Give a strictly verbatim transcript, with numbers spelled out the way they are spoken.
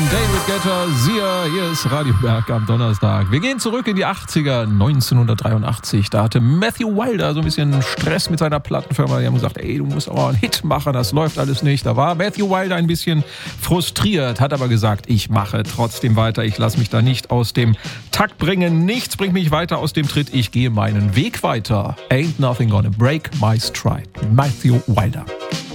David Guetta, Sia, hier ist Radio Berg am Donnerstag. Wir gehen zurück in die achtziger, neunzehnhundertdreiundachtzig. Da hatte Matthew Wilder so ein bisschen Stress mit seiner Plattenfirma. Die haben gesagt, ey, du musst aber einen Hit machen, das läuft alles nicht. Da war Matthew Wilder ein bisschen frustriert, hat aber gesagt, ich mache trotzdem weiter. Ich lasse mich da nicht aus dem Takt bringen. Nichts bringt mich weiter aus dem Tritt. Ich gehe meinen Weg weiter. Ain't nothing gonna break my stride. Matthew Wilder.